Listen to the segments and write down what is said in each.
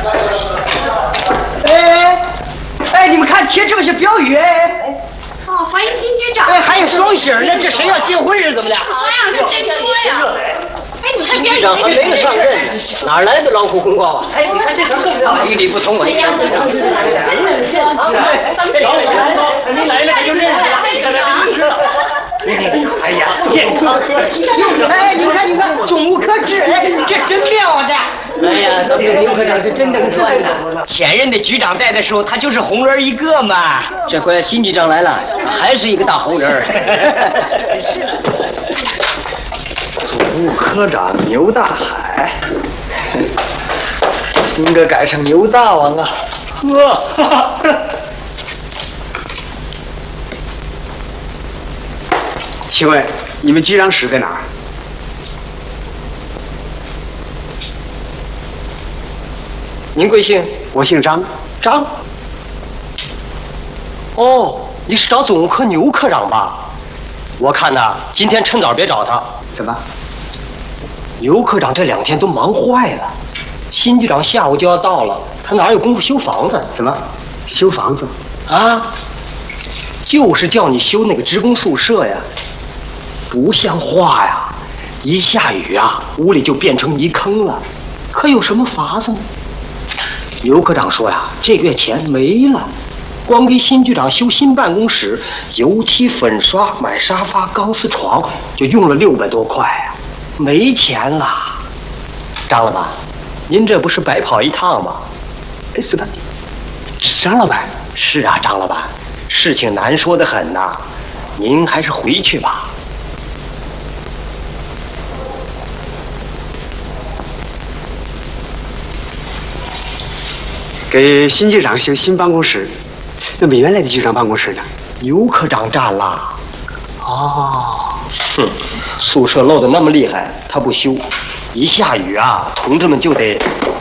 哎，你们看贴这么些标语哎。 哦，欢迎新局长。 哎，还有双喜呢，这谁要结婚是怎么的？ 好呀，这真多呀！哎，你看局长还没有上任呢，哪来的老虎红光啊？ 哎，你看这与理不同啊！ 哎呀， 您来了就认识了。哎呀，健康科！哎，你们看，总务科制，哎，这真妙着。 哎呀，咱们这刘科长是真能赚呐！ 前任的局长在的时候，他就是红人一个嘛。 这回新局长来了，还是一个大红人。 总务科长牛大海，应该改成牛大王啊！请问你们局长室在哪儿？ 您贵姓？ 我姓张。 张。哦，你是找总务科牛科长吧？我看呐，今天趁早别找他。 怎么？ 牛科长这2天都忙坏了。新局长下午就要到了，他哪有功夫修房子？ 怎么？修房子？ 啊，就是叫你修那个职工宿舍呀。不像话呀！一下雨啊，屋里就变成泥坑了，可有什么法子呢？刘科长说呀，这个月钱没了，光给新局长修新办公室、油漆、粉刷、买沙发、钢丝床，就用了600多块呀，没钱了。张老板，您这不是白跑一趟吗？ 哎，是吧？张老板？ 是啊，张老板，事情难说得很呐，您还是回去吧。 给新局长修新办公室，那么原来的局长办公室呢？ 牛科长占了。 哦， 哼，宿舍漏得那么厉害，他不修，一下雨啊，同志们就得。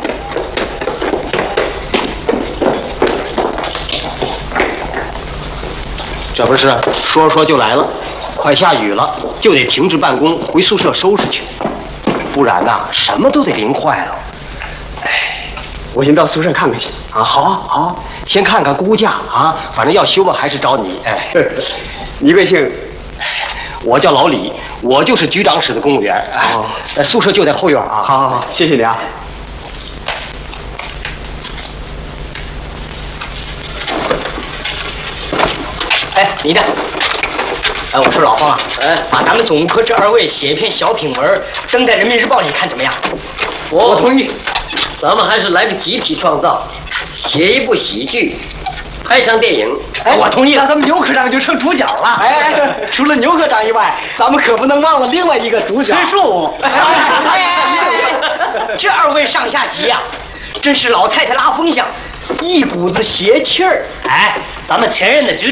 这不是说说就来了，快下雨了，就得停止办公，回宿舍收拾去，不然呐，什么都得淋坏了。 我先到宿舍看看去啊！好，好，先看看估价啊，反正要修嘛，还是找你。哎， 你贵姓？ 我叫老李，我就是局长室的公务员。哎，宿舍就在后院啊。 好，好，好，谢谢你啊。 哎，你的。哎，我说老方啊，把咱们总务科这2位写一篇小品文，登在《人民日报》，你看怎么样？ 我同意。咱们还是来个集体创造，写一部喜剧，拍成电影。 哎，我同意了，咱们牛科长就成主角了。 哎，除了牛科长以外，咱们可不能忘了另外一个主角。 崔树。这2位上下级啊，真是老太太拉风箱，一股子邪气儿。哎，咱们前任的局